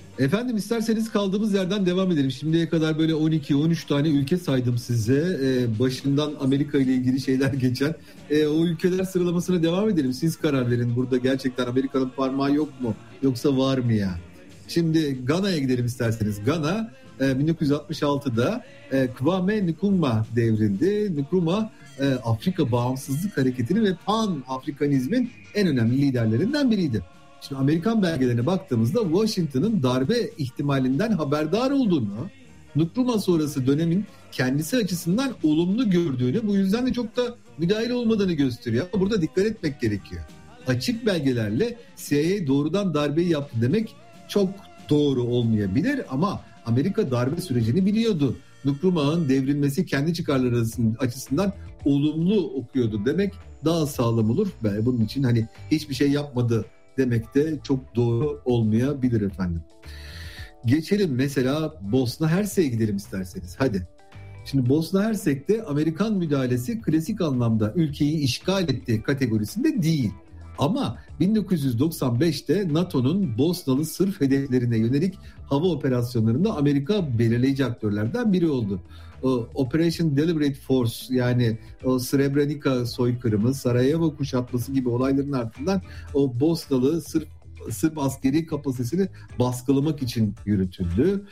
Efendim isterseniz kaldığımız yerden devam edelim. Şimdiye kadar böyle 12-13 tane ülke saydım size. Başından Amerika ile ilgili şeyler geçen. O ülkeler sıralamasına devam edelim. Siz karar verin. Burada gerçekten Amerika'nın parmağı yok mu? Yoksa var mı ya? Şimdi Gana'ya gidelim isterseniz. Gana 1966'da Kwame Nkrumah devrildi. Nkrumah Afrika Bağımsızlık Hareketi'nin ve Pan-Afrikanizmin en önemli liderlerinden biriydi. Şimdi Amerikan belgelerine baktığımızda Washington'ın darbe ihtimalinden haberdar olduğunu, Nkrumah sonrası dönemin kendisi açısından olumlu gördüğünü, bu yüzden de çok da müdahil olmadığını gösteriyor. Ama burada dikkat etmek gerekiyor. Açık belgelerle CIA doğrudan darbeyi yaptı demek çok doğru olmayabilir ama Amerika darbe sürecini biliyordu. Nkrumah'ın devrilmesi kendi çıkarları açısından olumlu okuyordu demek daha sağlam olur. Bunun için hani hiçbir şey yapmadı demek de çok doğru olmayabilir efendim. Geçelim mesela Bosna Hersek'e gidelim isterseniz. Hadi. Şimdi Bosna Hersek'te Amerikan müdahalesi klasik anlamda ülkeyi işgal ettiği kategorisinde değil. Ama 1995'te NATO'nun Bosnalı Sırp hedeflerine yönelik hava operasyonlarında Amerika belirleyici aktörlerden biri oldu. Operation Deliberate Force, yani o Srebrenica soykırımı, Sarajevo kuşatması gibi olayların ardından o Bosnalı Sırp askeri kapasitesini baskılamak için yürütüldü.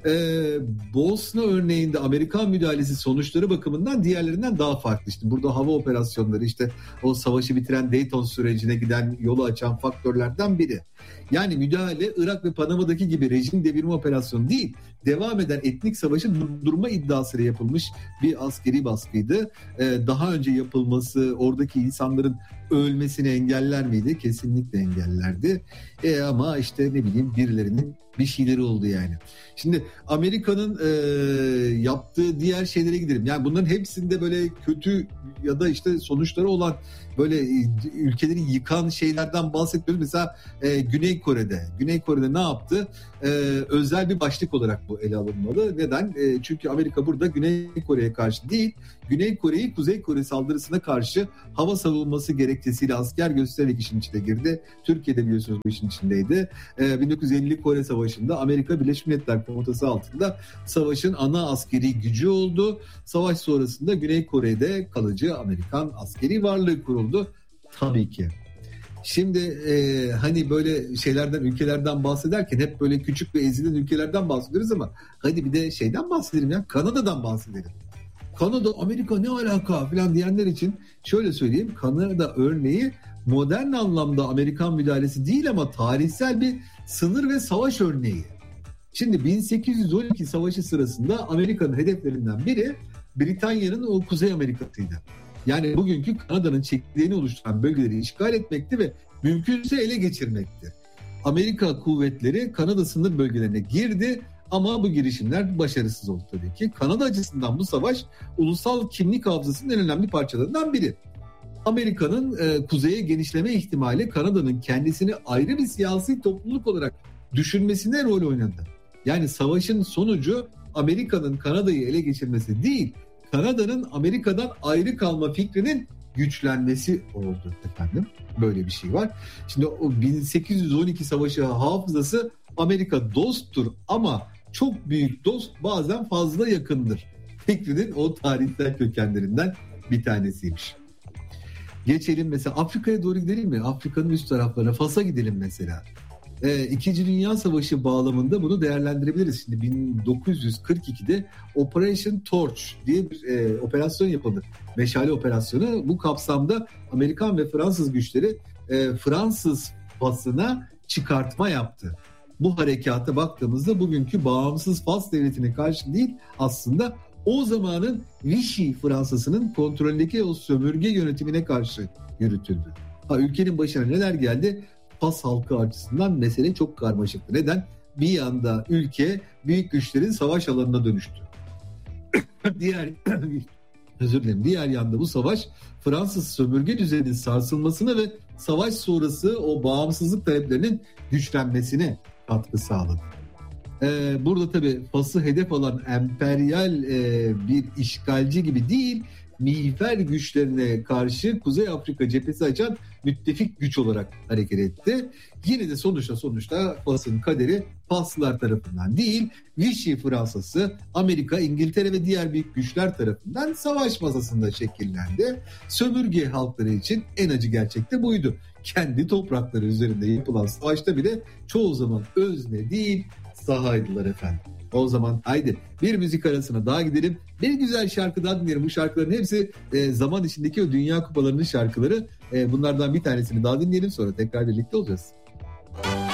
Bosna örneğinde Amerikan müdahalesi sonuçları bakımından diğerlerinden daha farklı. İşte burada hava operasyonları, işte o savaşı bitiren Dayton sürecine giden, yolu açan faktörlerden biri. Yani müdahale Irak ve Panama'daki gibi rejim devirme operasyonu değil, devam eden etnik savaşı durdurma iddiasıyla yapılmış bir askeri baskıydı. Daha önce yapılması oradaki insanların ölmesini engeller miydi? Kesinlikle engellerdi. Ama işte ne bileyim, birilerinin bir şeyleri oldu yani. Şimdi Amerika'nın yaptığı diğer şeylere gidelim. Yani bunların hepsinde böyle kötü ya da işte sonuçları olan, böyle ülkeleri yıkan şeylerden bahsetmiyoruz. Mesela Güney Kore'de ne yaptı? Özel bir başlık olarak bu ele alınmalı. Neden? Çünkü Amerika burada Güney Kore'ye karşı değil, Güney Kore'yi Kuzey Kore saldırısına karşı hava savunması gerekçesiyle asker göstererek işin içine girdi. Türkiye'de biliyorsunuz bu işin içindeydi. 1950 Kore Savaşı'nda Amerika Birleşmiş Milletler Komutası altında savaşın ana askeri gücü oldu. Savaş sonrasında Güney Kore'de kalıcı Amerikan askeri varlığı kuruldu. Tabii ki. Şimdi hani böyle şeylerden, ülkelerden bahsederken hep böyle küçük ve ezilen ülkelerden bahsediyoruz ama hadi bir de şeyden bahsedelim ya, Kanada'dan bahsedelim. Kanada, Amerika ne alaka falan diyenler için şöyle söyleyeyim. Kanada örneği modern anlamda Amerikan müdahalesi değil ama tarihsel bir sınır ve savaş örneği. Şimdi 1812 savaşı sırasında Amerika'nın hedeflerinden biri Britanya'nın o Kuzey Amerika'sıydı. Yani bugünkü Kanada'nın çekirdeğini oluşturan bölgeleri işgal etmekti ve mümkünse ele geçirmekti. Amerika kuvvetleri Kanada sınır bölgelerine girdi ama bu girişimler başarısız oldu tabii ki. Kanada açısından bu savaş ulusal kimlik hafızasının en önemli parçalarından biri. Amerika'nın kuzeye genişleme ihtimali Kanada'nın kendisini ayrı bir siyasi topluluk olarak düşünmesine rol oynadı. Yani savaşın sonucu Amerika'nın Kanada'yı ele geçirmesi değil, Kanada'nın Amerika'dan ayrı kalma fikrinin güçlenmesi oldu efendim. Böyle bir şey var. Şimdi o 1812 savaşı hafızası, Amerika dosttur ama çok büyük dost bazen fazla yakındır fikrinin o tarihsel kökenlerinden bir tanesiymiş. Geçelim mesela Afrika'ya doğru gidelim mi? Afrika'nın üst taraflarına, Fas'a gidelim mesela. İkinci Dünya Savaşı bağlamında bunu değerlendirebiliriz. Şimdi 1942'de Operation Torch diye bir operasyon yapıldı. Meşale operasyonu. Bu kapsamda Amerikan ve Fransız güçleri Fransız Fas'ına çıkartma yaptı. Bu harekata baktığımızda bugünkü bağımsız Fas devletine karşı değil, aslında o zamanın Vichy Fransa'sının kontrolündeki o sömürge yönetimine karşı yürütüldü. Ülkenin başına neler geldi? Fas halkı açısından mesele çok karmaşıktı. Neden? Bir yanda ülke büyük güçlerin savaş alanına dönüştü. Diğer yanda bu savaş Fransız sömürge düzeninin sarsılmasına ve savaş sonrası o bağımsızlık taleplerinin güçlenmesine katkı sağladı. Burada tabii Fas'ı hedef alan emperyal bir işgalci gibi değil, miğfer güçlerine karşı Kuzey Afrika cephesi açan müttefik güç olarak hareket etti. Yine de sonuçta Fas'ın kaderi Faslılar tarafından değil, Vichy Fransa'sı, Amerika, İngiltere ve diğer büyük güçler tarafından savaş masasında şekillendi. Sömürge halkları için en acı gerçek de buydu. Kendi toprakları üzerinde yapılan savaşta bile çoğu zaman özne değil, sahaydılar efendim. O zaman haydi bir müzik arasına daha gidelim. Bir güzel şarkı daha dinleyelim. Bu şarkıların hepsi zaman içindeki o Dünya Kupalarının şarkıları. Bunlardan bir tanesini daha dinleyelim, sonra tekrar birlikte olacağız.